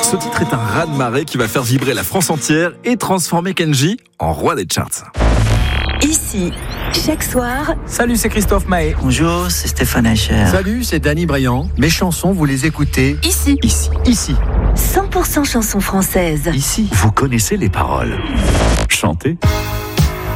Ce titre est un raz-de-marée qui va faire vibrer la France entière et transformer Kenji en roi des charts. Ici, chaque soir. Salut, c'est Christophe Maé. Bonjour, c'est Stéphane Eicher. Salut, c'est Danny Briand. Mes chansons, vous les écoutez Ici. Ici. 100% chansons françaises. Ici. Vous connaissez les paroles. Chantez.